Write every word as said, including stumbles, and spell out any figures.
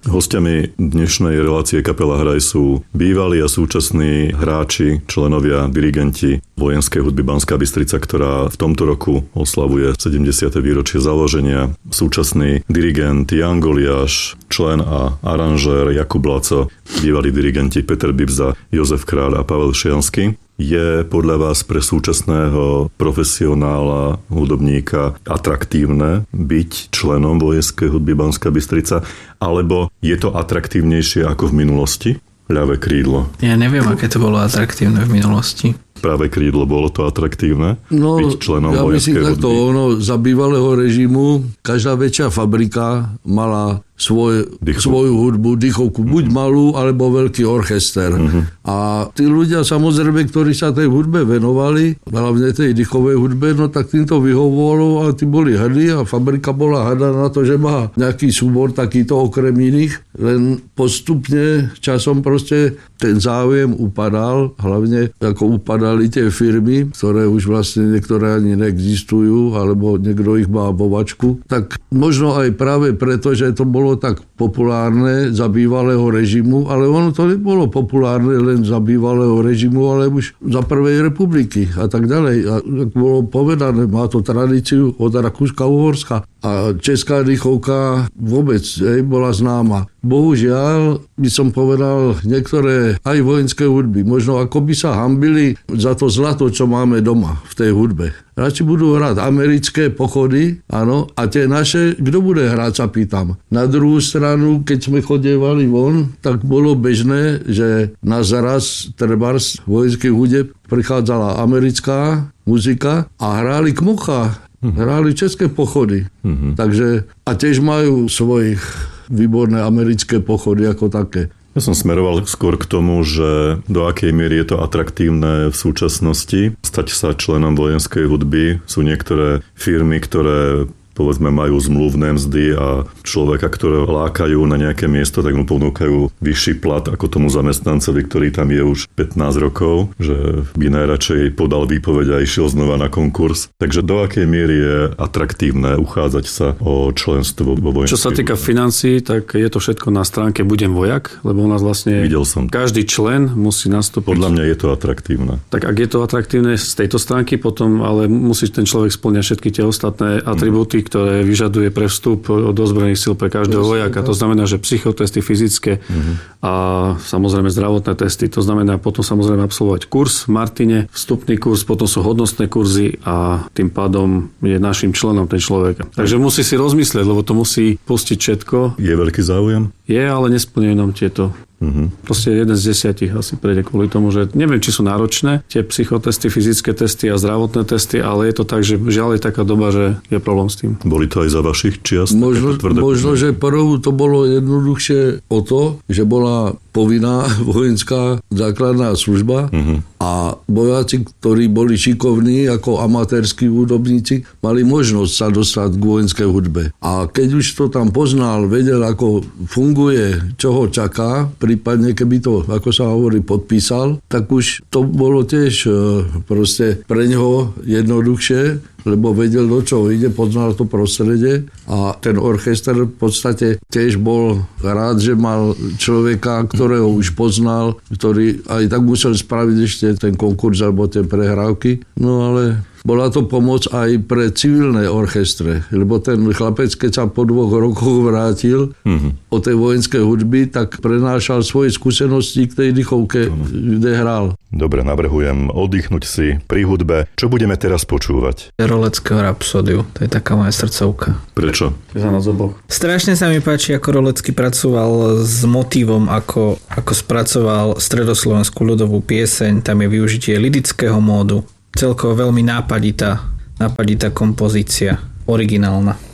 Hostiami dnešnej relácie Kapela Hraj sú bývalí a súčasní hráči, členovia, dirigenti Vojenskej hudby Banská Bystrica, ktorá v tomto roku oslavuje sedemdesiate výročie založenia. Súčasný dirigent Jan Goliáš, člen a aranžér Jakub Laco, bývalí dirigenti Peter Bibza, Jozef Kráľ a Pavel Šiansky. Je podľa vás pre súčasného profesionála, hudobníka atraktívne byť členom Vojenskej hudby Banská Bystrica, alebo je to atraktívnejšie ako v minulosti? Ľavé krídlo. Ja neviem, aké to bolo atraktívne v minulosti. Práve krídlo, bolo to atraktívne? No, byť členom ja vojenskej myslím takto, hudby? ono, za bývalého režimu každá väčšia fabrika mala svoj, svoju hudbu, dýchovku, buď malú, alebo veľký orchester. Uh-huh. A tí ľudia, samozrejme, ktorí sa tej hudbe venovali, hlavne tej dýchovej hudbe, no tak týmto vyhovovalo a tí boli hrdí a fabrika bola hrdá na to, že má nejaký súbor takýto okrem iných. Len postupne časom proste ten záujem upadal, hlavne ako upadali tie firmy, ktoré už vlastne niektoré ani neexistujú, alebo niekto ich má bovačku. Tak možno aj práve preto, že to bolo tak populárne za bývalého režimu, ale ono to nebolo populárne len za bývalého režimu, ale už za prvej republiky a tak ďalej. A tak bolo povedané, má to tradíciu od Rakúska-Uhorska. A česká dýchovka vôbec hej, bola známa. Bohužiaľ, by som povedal, niektoré aj vojenské hudby, možno ako by sa hanbili za to zlato, čo máme doma v tej hudbe. Radši budú hrať americké pochody, áno, a tie naše, kto bude hrať, sa pýtam. Na druhú stranu, keď sme chodievali von, tak bolo bežné, že na zaraz trebárs vojenských hudeb prichádzala americká muzika a hráli kmocha. Hráli české pochody. Mm-hmm. Takže, a tiež majú svojich výborné americké pochody ako také. Ja som smeroval skôr k tomu, že do akej miery je to atraktívne v súčasnosti. Stať sa členom vojenskej hudby. Sú niektoré firmy, ktoré povedzme majú zmluvné mzdy a človeka, ktorého lákajú na nejaké miesto, tak mu ponúkajú vyšší plat ako tomu zamestnancovi, ktorý tam je už pätnásť rokov, že by najradšej podal výpoveď a išiel znova na konkurs. Takže do akej miery je atraktívne uchádzať sa o členstvo vo vojenskej Čo sa týka financií, tak je to všetko na stránke Budem vojak, lebo u nás vlastne Videl som. každý člen musí nastúpiť. Podľa mňa je to atraktívne. Tak ak je to atraktívne z tejto stránky, potom ale musí ten človek spĺňať všetky tie ostatné atribúty, mm. ktoré vyžaduje pre vstup od ozbrojených síl pre každého vojaka. To znamená, že psychotesty fyzické mm-hmm. a samozrejme zdravotné testy. To znamená potom samozrejme absolvovať kurz v Martine, vstupný kurz, potom sú hodnostné kurzy a tým pádom je našim členom ten človek. Takže musí si rozmyslieť, lebo to musí pustiť všetko. Je veľký záujem? Je, ale nesplňujú nám tieto. Uh-huh. Proste jeden z desiatich asi prejde kvôli tomu, že neviem, či sú náročné tie psychotesty, fyzické testy a zdravotné testy, ale je to tak, že žiaľ je taká doba, že je problém s tým. Boli to aj za vašich čiast? Možno, možno že prvú to bolo jednoduchšie o to, že bola povinná vojenská základná služba uh-huh. a vojaci, ktorí boli šikovní ako amatérski hudobníci, mali možnosť sa dostať k vojenskej hudbe. A keď už to tam poznal, vedel, ako funguje, čo ho čaká, prípadne keby to, ako sa hovorí, podpísal, tak už to bolo tiež proste pre neho jednoduchšie, lebo vedel, do čoho ide, poznal to prostredie a ten orchester v podstate tiež bol rád, že mal človeka, ktorého už poznal, ktorý aj tak musel spraviť ešte ten konkurs alebo tie prehrávky. No ale bola to pomoc aj pre civilné orchestre, lebo ten chlapec, keď sa po dvoch rokoch vrátil mm-hmm. o tej vojenskej hudby, tak prenášal svoje skúsenosti k tej dýchovke, kde hral. Dobre, navrhujem oddychnúť si pri hudbe. Čo budeme teraz počúvať? Roleckého Rapsódiu. To je taká moja srdcovka. Prečo? Za nás oboch. Strašne sa mi páči, ako Rolecký pracoval s motívom, ako, ako spracoval stredoslovenskú ľudovú pieseň. Tam je využitie lidického módu. Celkovo veľmi nápaditá, nápaditá kompozícia. Originálna.